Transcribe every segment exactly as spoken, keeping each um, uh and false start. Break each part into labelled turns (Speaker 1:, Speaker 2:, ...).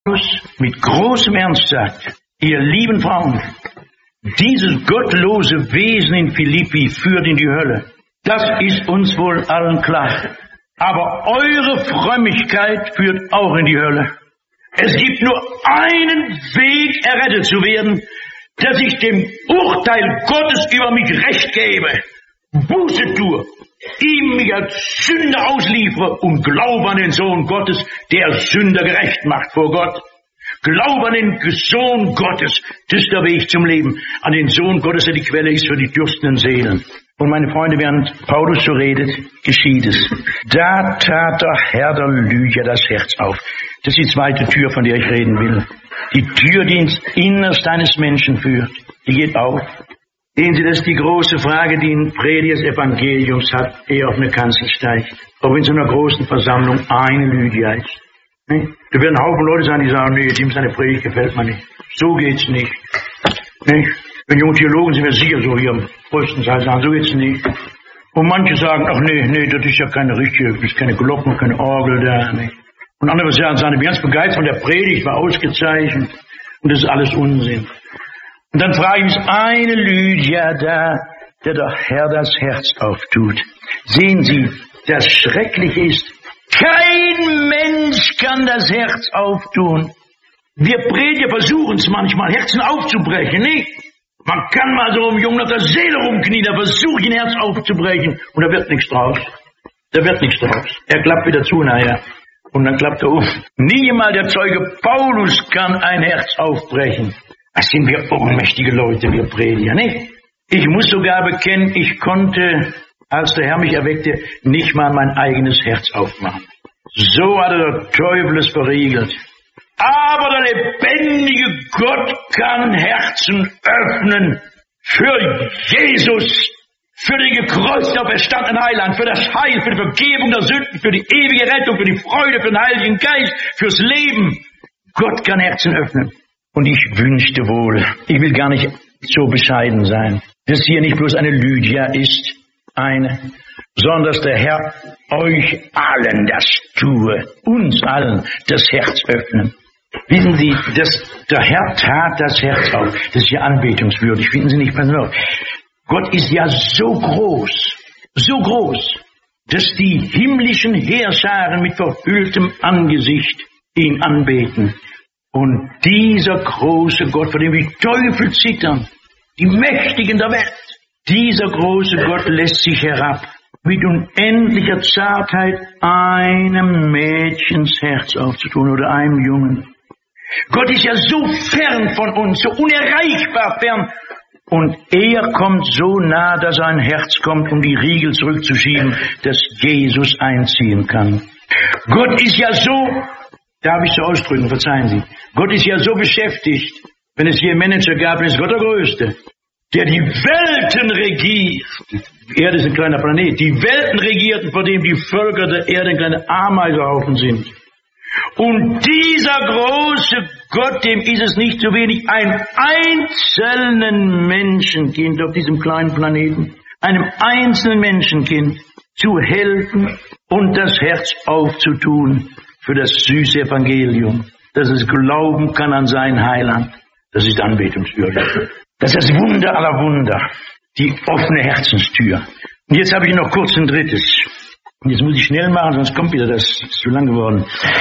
Speaker 1: mit großem Ernst sagt, ihr lieben Frauen, dieses gottlose Wesen in Philippi führt in die Hölle. Das ist uns wohl allen klar. Aber eure Frömmigkeit führt auch in die Hölle. Es gibt nur einen Weg, errettet zu werden, dass ich dem Urteil Gottes über mich Recht gebe, Buße tue, ihm mich als Sünder ausliefere und glaube an den Sohn Gottes, der Sünder gerecht macht vor Gott. Glaube an den Sohn Gottes, das ist der Weg zum Leben. An den Sohn Gottes, der die Quelle ist für die dürstenden Seelen. Und meine Freunde, während Paulus so redet, geschieht es. Da tat der Herr der Lydia das Herz auf. Das ist die zweite Tür, von der ich reden will. Die Tür, die ins Innerste eines Menschen führt, die geht auf. Sehen Sie, das ist die große Frage, die ein Prediger des Evangeliums hat, ehe auf eine Kanzel steigt. Ob in so einer großen Versammlung eine Lydia ist. Ne? Da werden ein Haufen Leute sein, die sagen, nee, dem seine Predigt gefällt mir nicht. So geht's nicht. Ne? Wenn junge Theologen sind wir sicher so hier am größtenteils sagen, so geht's nicht. Und manche sagen, ach nee, nee, das ist ja keine richtige, das ist keine Glocken, keine Orgel da. Ne? Und andere sagen, ich bin ganz begeistert von der Predigt, war ausgezeichnet. Und das ist alles Unsinn. Und dann frage ich, ist eine Lydia da, der der Herr das Herz auftut. Sehen Sie, das Schreckliche ist, kein Mensch kann das Herz auftun. Wir Prediger versuchen es manchmal, Herzen aufzubrechen, nicht? Man kann mal so einem Jungen auf der Seele rumknien, da versucht ein Herz aufzubrechen und da wird nichts draus. Da wird nichts draus. Er klappt wieder zu nachher. Und dann klappt er um. Nie mal der Zeuge Paulus kann ein Herz aufbrechen. Das sind wir ohnmächtige Leute, wir Prediger, nicht? Ich muss sogar bekennen, ich konnte, als der Herr mich erweckte, nicht mal mein eigenes Herz aufmachen. So hatte der Teufel es verriegelt. Aber der lebendige Gott kann Herzen öffnen für Jesus, für den gekreuzten, auferstandenen Heiland, für das Heil, für die Vergebung der Sünden, für die ewige Rettung, für die Freude, für den Heiligen Geist, fürs Leben. Gott kann Herzen öffnen. Und ich wünschte wohl, ich will gar nicht so bescheiden sein, dass hier nicht bloß eine Lydia ist, eine, sondern dass der Herr euch allen das tue, uns allen das Herz öffnen. Wissen Sie, dass der Herr tat das Herz auf. Das ist ja anbetungswürdig, finden Sie nicht? Passen auf. Gott ist ja so groß, so groß, dass die himmlischen Heerscharen mit verhülltem Angesicht ihn anbeten. Und dieser große Gott, vor dem die Teufel zittern, die Mächtigen der Welt, dieser große Gott lässt sich herab, mit unendlicher Zartheit einem Mädchens Herz aufzutun oder einem Jungen. Gott ist ja so fern von uns, so unerreichbar fern. Und er kommt so nah, dass sein Herz kommt, um die Riegel zurückzuschieben, dass Jesus einziehen kann. Gott ist ja so, darf ich so ausdrücken, verzeihen Sie, Gott ist ja so beschäftigt, wenn es hier einen Manager gab, dann ist Gott der Größte, der die Welten regiert. Die Erde ist ein kleiner Planet. Die Welten regierten, vor dem die Völker der Erde ein kleiner Ameisehaufen sind. Und dieser große Gott, dem ist es nicht so wenig, einem einzelnen Menschenkind auf diesem kleinen Planeten, einem einzelnen Menschenkind zu helfen und das Herz aufzutun für das süße Evangelium, dass es glauben kann an seinen Heiland. Das ist anbetungswürdig. Das ist das Wunder aller Wunder, die offene Herzenstür. Und jetzt habe ich noch kurz ein drittes. Und jetzt muss ich schnell machen, sonst kommt wieder, das ist zu lang geworden.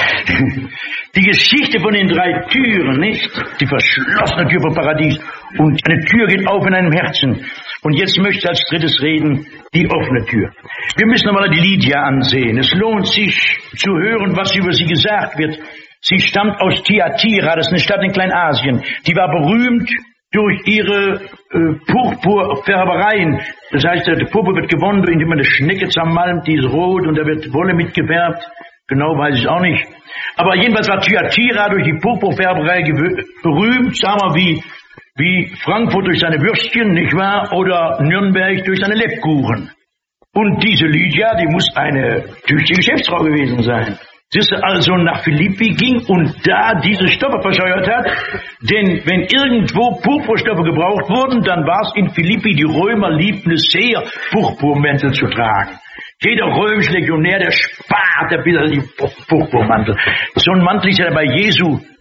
Speaker 1: Die Geschichte von den drei Türen, nicht? Die verschlossene Tür vom Paradies. Und eine Tür geht auf in einem Herzen. Und jetzt möchte ich als drittes reden, die offene Tür. Wir müssen nochmal die Lydia ansehen. Es lohnt sich zu hören, was über sie gesagt wird. Sie stammt aus Thyatira, das ist eine Stadt in Kleinasien. Die war berühmt durch ihre äh, Purpurfärbereien. Das heißt, der Purpur wird gewonnen, indem man eine Schnecke zermalmt, die ist rot und da wird Wolle mitgefärbt. Genau weiß ich auch nicht. Aber jedenfalls war Thyatira durch die Purpurfärberei berühmt, sagen wir wie, wie Frankfurt durch seine Würstchen, nicht wahr? Oder Nürnberg durch seine Lebkuchen. Und diese Lydia, die muss eine tüchtige Geschäftsfrau gewesen sein. Dass sie also nach Philippi ging und da diese Stoffe verscheuert hat. Denn wenn irgendwo Purpurstoffe gebraucht wurden, dann war es in Philippi, die Römer liebten es sehr, Purpurmäntel zu tragen. Jeder römische Legionär, der spart ein bisschen die Purpurmantel. So ein Mantel ist ja bei Jesu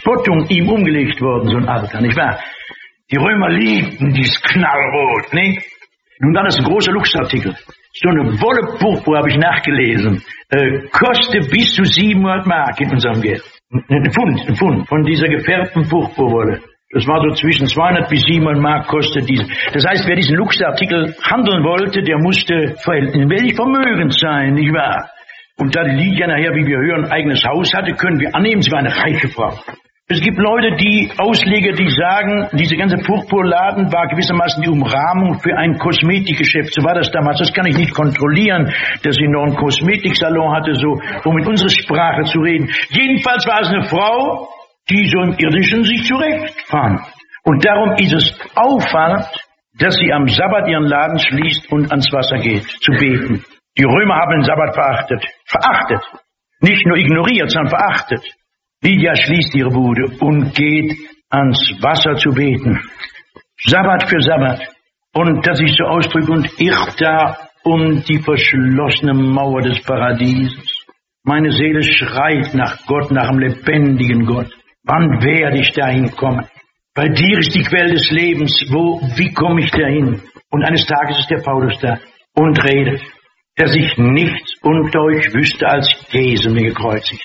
Speaker 1: Verspottung ihm umgelegt worden, so ein Alter, nicht wahr? Die Römer liebten dieses Knallrot, nicht? Nun dann ist ein großer Luxusartikel. So eine Wolle Purpur habe ich nachgelesen. Äh, kostet bis zu siebenhundert Mark in unserem Geld. Ein Pfund, ein Pfund von dieser gefärbten Purpurwolle. Das war so zwischen zweihundert bis siebenhundert Mark kostet diese. Das heißt, wer diesen Luxusartikel handeln wollte, der musste verhältnismäßig vermögend sein, nicht wahr? Und da die Lydia nachher, wie wir hören, ein eigenes Haus hatte, können wir annehmen, sie war eine reiche Frau. Es gibt Leute, die Ausleger, die sagen, diese ganze Purpurladen war gewissermaßen die Umrahmung für ein Kosmetikgeschäft. So war das damals. Das kann ich nicht kontrollieren, dass sie noch einen Kosmetiksalon hatte, so, um in unsere Sprache zu reden. Jedenfalls war es eine Frau, die so im Irdischen sich zurechtfand. Und darum ist es auffallend, dass sie am Sabbat ihren Laden schließt und ans Wasser geht, zu beten. Die Römer haben den Sabbat verachtet. Verachtet. Nicht nur ignoriert, sondern verachtet. Lydia schließt ihre Bude und geht ans Wasser zu beten. Sabbat für Sabbat. Und dass ich so ausdrücke und irrt da um die verschlossene Mauer des Paradieses. Meine Seele schreit nach Gott, nach dem lebendigen Gott. Wann werde ich dahin kommen? Bei dir ist die Quelle des Lebens. Wo, wie komme ich dahin? Und eines Tages ist der Paulus da und redet, dass ich nichts unter euch wüsste als Jesus mir gekreuzigt.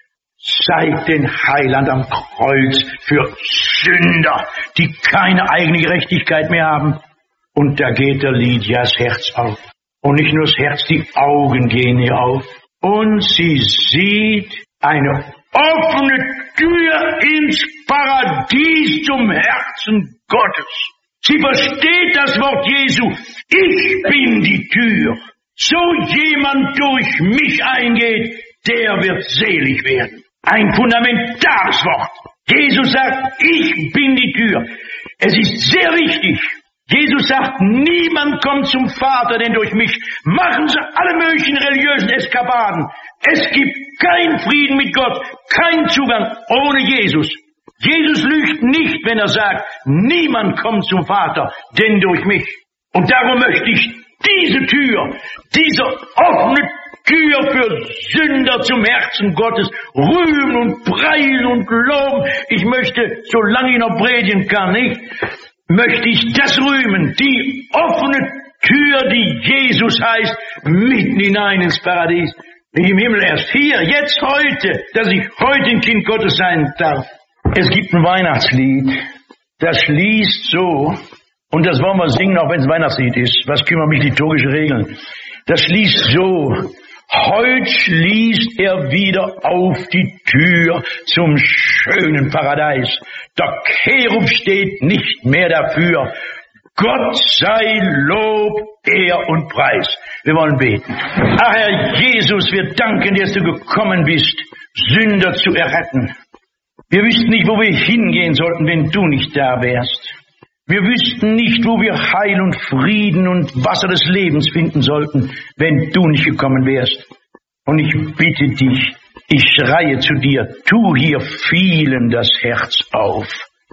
Speaker 1: Zeigt den Heiland am Kreuz für Sünder, die keine eigene Gerechtigkeit mehr haben. Und da geht der Lydias Herz auf. Und nicht nur das Herz, die Augen gehen ihr auf. Und sie sieht eine offene Tür ins Paradies zum Herzen Gottes. Sie versteht das Wort Jesu. Ich bin die Tür. So jemand durch mich eingeht, der wird selig werden. Ein fundamentales Wort. Jesus sagt, ich bin die Tür. Es ist sehr wichtig. Jesus sagt, niemand kommt zum Vater, denn durch mich machen sie alle möglichen religiösen Eskapaden. Es gibt keinen Frieden mit Gott, keinen Zugang ohne Jesus. Jesus lügt nicht, wenn er sagt, niemand kommt zum Vater, denn durch mich. Und darum möchte ich diese Tür, diese offene Tür für Sünder zum Herzen Gottes rühmen und preisen und loben. Ich möchte, solange ich noch predigen kann, nicht, möchte ich das rühmen, die offene Tür, die Jesus heißt, mitten hinein ins Paradies. Nicht im Himmel erst, hier, jetzt, heute, dass ich heute ein Kind Gottes sein darf. Es gibt ein Weihnachtslied, das schließt so, und das wollen wir singen, auch wenn es ein Weihnachtslied ist. Was kümmern mich liturgische Regeln? Das schließt so. Heut schließt er wieder auf die Tür zum schönen Paradies. Der Cherub steht nicht mehr dafür. Gott sei Lob, Ehr und Preis. Wir wollen beten. Ach Herr Jesus, wir danken dir, dass du gekommen bist, Sünder zu erretten. Wir wüssten nicht, wo wir hingehen sollten, wenn du nicht da wärst. Wir wüssten nicht, wo wir Heil und Frieden und Wasser des Lebens finden sollten, wenn du nicht gekommen wärst. Und ich bitte dich, ich schreie zu dir, tu hier vielen das Herz auf.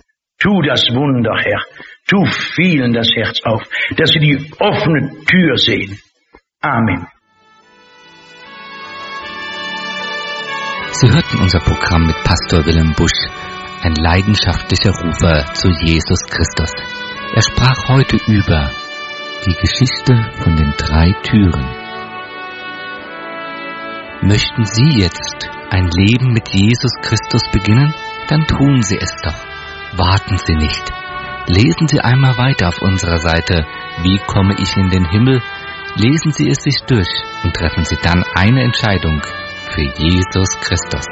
Speaker 1: Tu das Wunder, Herr. Tu vielen das Herz auf, dass sie die offene Tür sehen. Amen.
Speaker 2: Sie hörten unser Programm mit Pastor Willem Busch, ein leidenschaftlicher Rufer zu Jesus Christus. Er sprach heute über die Geschichte von den drei Türen. Möchten Sie jetzt ein Leben mit Jesus Christus beginnen? Dann tun Sie es doch. Warten Sie nicht. Lesen Sie einmal weiter auf unserer Seite Wie komme ich in den Himmel? Lesen Sie es sich durch und treffen Sie dann eine Entscheidung für Jesus Christus.